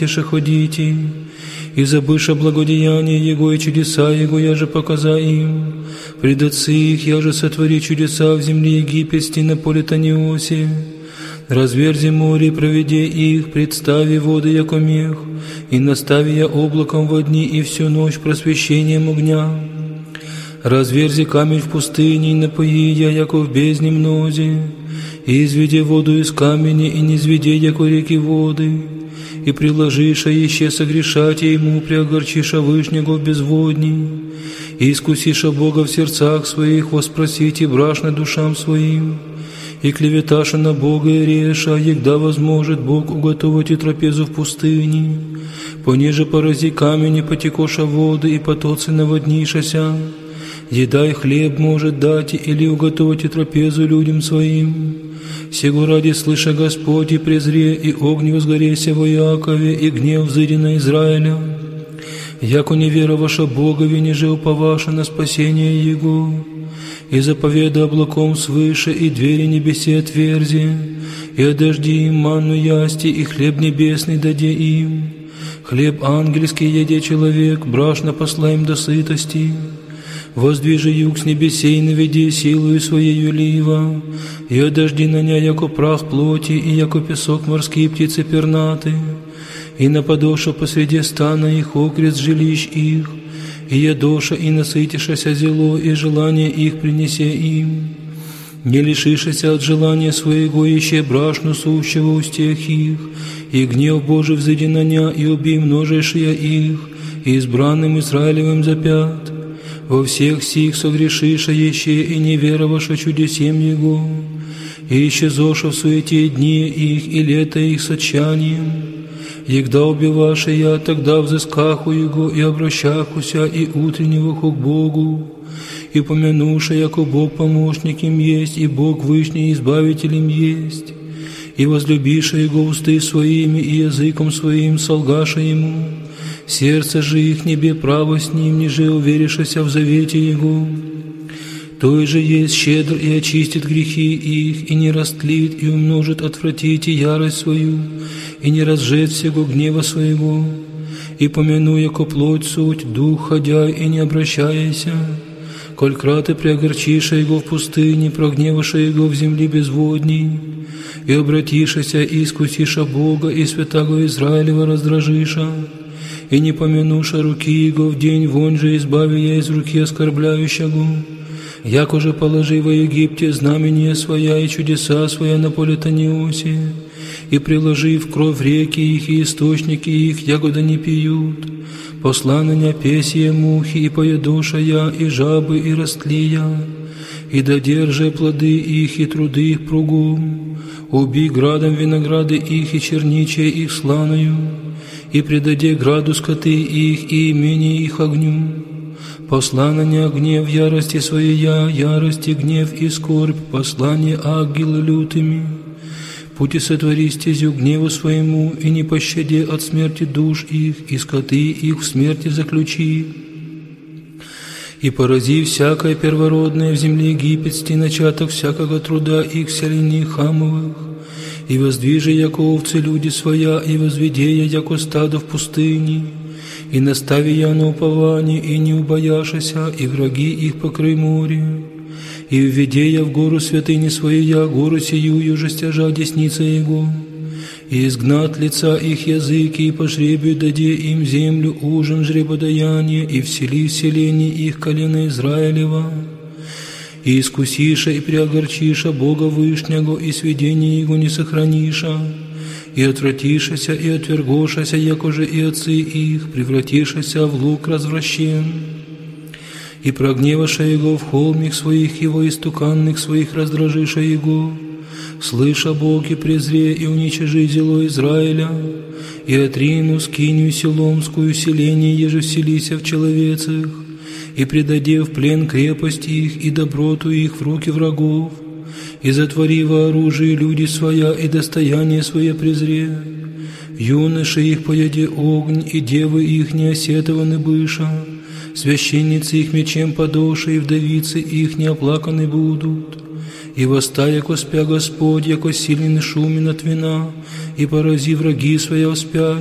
хотеше ходите, и забыша благодеяние Его и чудеса Его, я же показа им. Пред отцы их я же сотвори чудеса в земле египетской на поле Таниосе. Разверзи море, проведи их, представи воды, яко мех, и настави я облаком во дни и всю ночь просвещением огня. Разверзи камень в пустыне, и напои я, яко в бездне мнозе, и изведи воду из камня, и не изведи, яко реки воды, и приложиша еще согрешать ему, преогорчиша Вышнего в безводни, и искусиша Бога в сердцах своих, воспросите брашно душам своим, и клеветаша на Бога и реша, егда возможет Бог уготовить и трапезу в пустыне, понеже порази камень и потекоша воды, и потоцы наводнишася, еда и хлеб может дать, или уготовить и трапезу людям своим. Сего ради слыша Господь и презре, и огонь возгореся во Якове, и гнев взыди на Израиля. Яко не вера ваша Богове, ниже уповаша на спасение Его, и заповеда облаком свыше, и двери небесе отверзи, и одожди им манну ясти, и хлеб небесный даде им. Хлеб ангельский еде человек, брашно посла им до сытости. Воздвижи юг с небесей, наведи силою своею лива, и одожди на ня, яко прах плоти, и яко песок морские птицы пернаты, и нападоша посреди стана их окрест жилищ их, и ядоша, и насытишася зело, и желание их принесе им. Не лишишася от желания своего, ище брашну сущего устех их, и гнев Божий взыди на ня, и убей множешия их, и избранным Израилевым запят. Во всех сих согрешиша еще и не вероваша чудесем Его, и исчезоша в суете дни их и лето их с отчаянием. Егда убиваша я, тогда взыскаху Его, и обращахуся, и утреннего к Богу, и помянуша, яко Бог помощник им есть, и Бог вышний избавитель им есть, и возлюбиша Его усты своими, и языком своим солгаша Ему. Сердце же их небе право с ним, ниже уверишася в завете Его. Той же есть щедр и очистит грехи их, и не растлит, и умножит отвратить и ярость свою, и не разжет всего гнева своего. И помяну, яко плоть суть, дух ходя, и не обращайся. Коль краты преогорчиша Его в пустыне, прогневаша Его в земле безводней, и обратишася, и искусиша Бога, и святаго Израилева раздражиша, и не помянуша руки Его в день вонь же избави я из руки оскорбляющего. Яко же положи во Египте знамение своя и чудеса своя на поле Таниосе, и приложи в кровь реки их и источники их, ягода не пьют. Посла на ня песье мухи, и поедоша я, и жабы, и растлия, и додержи плоды их, и труды их пругом. Убей градом винограды их, и черничие их сланою, и предаде граду скоты их, и имение их огню. Посла на ня гнев ярости своя, ярости, гнев и скорбь, послание ангелы лютыми. Пути сотвори стезю гневу своему, и не пощади от смерти душ их, и скоты их в смерти заключи. И порази всякое первородное в земле египетской, начаток всякого труда их в селении Хамовых. И воздвижи, яко овцы люди своя, и возведи я, яко стадо в пустыне, и настави я на упование, и не убояшася, и враги их покрой море. И введи я в гору святыни своя, гору сию же стяжа десница Его, и изгнат лица их языки, и по жребию даде им землю ужин жребодаяние, и всели в селении их колено Израилева. И искусиша, и преогорчиша Бога Вышнего, и сведение Его не сохраниша, и отвратишася, и отвергошася, якоже и отцы их, превратишася в лук развращен. И прогневаша Его в холмих своих Его, истуканных своих раздражиша Его, слыша Бог и презре, и уничижи зело Израиля, и отрину скинию селомскую селение, еже вселися в человецах, и предаде в плен крепость их, и доброту их в руки врагов, и затвори во оружие люди своя, и достояние свое презре. Юноши их поеде огонь, и девы их не осетованы быша, священницы их мечем подоши, и вдовицы их не оплаканы будут. И восстая, яко спя Господь, яко сильный шумен от вина, и порази враги своя вспять.